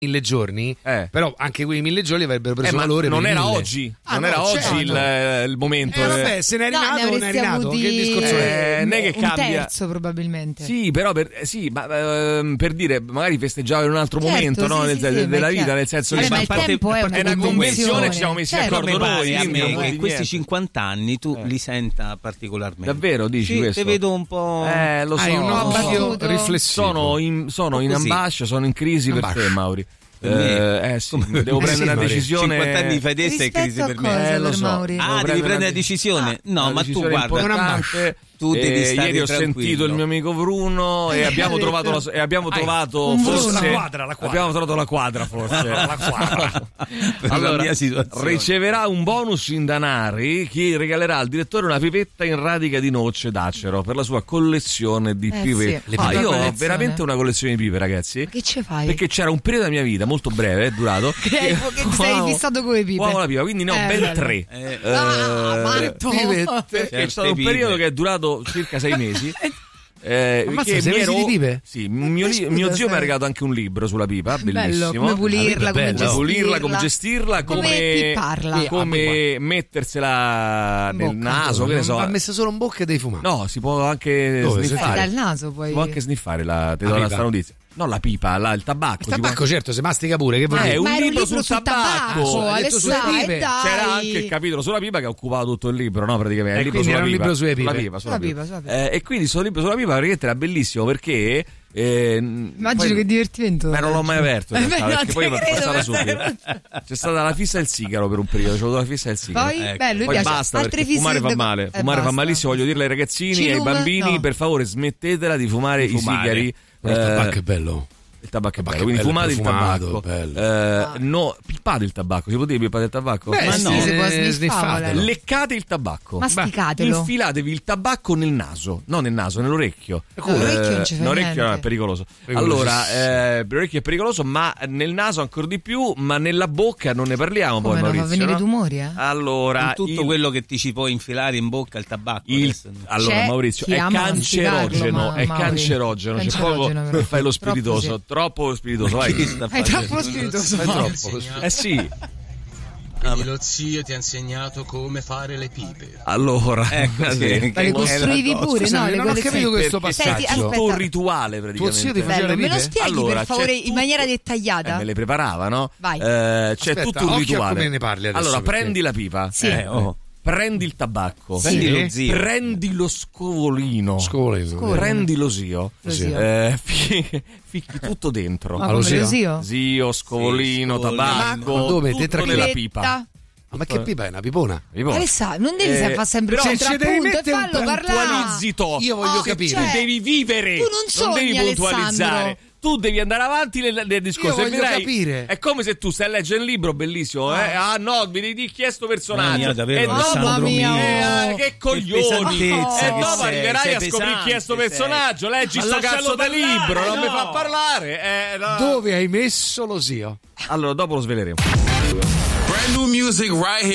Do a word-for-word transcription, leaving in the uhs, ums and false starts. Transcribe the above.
mille giorni, eh. però anche quei mille giorni avrebbero preso eh, valore. Non per era mille. oggi, ah, non no, era certo. oggi il, il momento. Eh, vabbè, se ne è No, rinato, ne non è avresti rinato. avuti Che discorso è? Eh, non è che un cambia. terzo probabilmente. Sì, però per, eh, sì, ma, ehm, per dire, magari festeggiava in un altro Certo, momento, sì, no? sì, Nel, sì, de, sì, della ma vita, chiaro. nel senso Vabbè, che ma il parte- tempo è una una convenzione, ci siamo messi certo. d'accordo Come noi. pare a quindi me non che vuol questi dire cinquanta anni tu Eh. li senta particolarmente. Davvero, dici sì, questo? te vedo un po'. Eh, lo so. Hai un lo so. occhio riflessivo. Sono in, sono in Così. ambascia, sono in crisi per Ambascia. te, Mauri. Per me? Eh, eh sì, Come- devo Eh prendere sì, una Mauri. decisione. cinquanta anni fai te stai crisi Rispetto per a me. cosa, Eh, lo per so. Mauri? Devo Ah, devi prendere prendere una la decisione? No, una ma tu decisione guarda, importante. tu devi Eh, stare ieri ho tranquillo. sentito il mio amico Bruno e abbiamo trovato la, e abbiamo trovato un forse Bruno. La quadra, la quadra. abbiamo trovato la quadra forse la quadra. Per la Allora, mia situazione. riceverà un bonus in danari chi regalerà al direttore una pipetta in radica di noce d'acero per la sua collezione di Eh, pipe. sì, Ah, una io ho collezione. veramente una collezione di pipe, ragazzi. Che ce fai? Perché c'era un periodo della mia vita molto breve, è durato. Che hai- che ti sei fumavo- fissato con le pipe. fumavo la pipa, quindi ne ho Eh, ben bello. tre. Eh, Eh, Ah, matto. perché c'è stato un pipe. periodo che è durato circa sei mesi. Eh, Ammazza, perché sei mi mesi ero- di pipe? Sì, mio, li- scusa, mio zio sai. mi ha regalato anche un libro sulla pipa, bellissimo. Bello, come pulirla, La pipa è come bella. gestirla. Pulirla, come gestirla, come, Come pipparla. come mettersela In nel bocca. naso, che ne so. Va messa solo in bocca e devi fumare. No, si può anche Dove? Eh, sniffare. dal naso poi. Si può anche sniffare la, te La do la pipa? sta notizia. No, la pipa, la, il tabacco. Il si può- tabacco, certo, se mastica pure, che vuol Eh, dire? un Ma era un libro libro sul sul tabacco. tabacco, Ha detto sulle Alessandro, pipe. dai. C'era anche il capitolo sulla pipa che occupava tutto il libro, no? Praticamente. Eh, il libro quindi sulla era un pipa. libro sulle pipe. Sulla pipa, sulla Sulla pipa. pipa, sulla pipa. Eh, e quindi sto libro sulla pipa praticamente era bellissimo perché. Eh, Immagino poi- che divertimento. Ma non l'ho mai aperto in Eh, realtà, beh, perché non poi te mi è credo, passata ma- subito. C'è stata la fissa del sigaro per un periodo, c'è avuto la fissa del sigaro. Poi, Ecco. beh, lui Poi piace. basta Altre perché fisse fumare fa de- male, eh, fumare fa basta. malissimo, voglio dirle ai ragazzini e ai Cilum? bambini, No. per favore smettetela di fumare Di i fumare. sigari. Però il Eh, tabacco è bello. il tabacco è bello, Tabacco è quindi bello, fumate il profumato, tabacco. bello. Eh, Ah. no, pippate il tabacco, si può dire pippate il tabacco? Beh, Ma sì, no, si può eh, sniffare. sniffatelo. Leccate il tabacco. Masticatelo. Infilatevi il tabacco nel naso, no nel naso, nell'orecchio. come? L'orecchio non ci fa l'orecchio niente. no, è pericoloso. Pericolosissimo. Allora, eh, l'orecchio è pericoloso, ma nel naso ancora di più, ma nella bocca non ne parliamo Come poi, non Maurizio. fa venire no? tumori, eh? Allora, Con tutto il- quello che ti ci puoi infilare in bocca il tabacco. il- adesso. allora C'è Maurizio chi è ama cancerogeno, masticarlo, è ma- cancerogeno, c'è Cancerogeno, poco però. che fai lo Troppo spiritoso, sì. troppo spiritoso, Chi vai. sta È facendo? troppo spiritoso. Fai troppo. Eh sì. Quindi lo zio ti ha insegnato come fare le pipe. Allora, Ecco, sì. sì. Ma le costruivi pure, Scusa, no? Le non ho collezioni. capito questo Perché Senti, passaggio. è tutto un aspetta. rituale praticamente. Tuo zio ti faceva Bello, le me lo pipe? spieghi Allora, per favore c'è in tutto- maniera Eh, dettagliata? me le preparava, no? Vai. Eh, c'è Aspetta, tutto un occhio a rituale. come ne parli adesso, allora, perché- prendi la pipa, Sì. Eh, oh. prendi il tabacco, Sì. Prendi lo zio. prendi lo scovolino, Scovolino. Scovolino. prendi lo zio, Lo zio. Eh, fi- ficchi tutto dentro. Ma Allo come lo zio? zio? Zio, scovolino, Sì, scovolino. tabacco, Ma dove? tutto Tetra- nella Piletta. pipa. Ma che pipa è una pipona? Pipona. Alessandro, non devi Eh, fare sempre però il se ci devi contrappunto e mettere un fallo parlare. Puntualizzi to. Io voglio Oh, capire. cioè, Tu devi vivere, tu non sogni, devi puntualizzare. Alessandro. Tu devi andare avanti nel, nel discorso. Io e voglio vedrai- capire. È come se tu stai a leggere un libro bellissimo. Eh? Ah no, mi devi dire chi è sto personaggio. Mamma mia, davvero, e dopo, Alessandro mio. Eh, che coglioni. pesantezza e che dopo sei, arriverai sei a scoprire chi è sto pesante, personaggio. Leggi Ma sto lascialo cazzo di parlare, libro, non no. mi fa parlare. Eh, no. Dove hai messo lo zio? Allora, dopo lo sveleremo. Brand new music right here.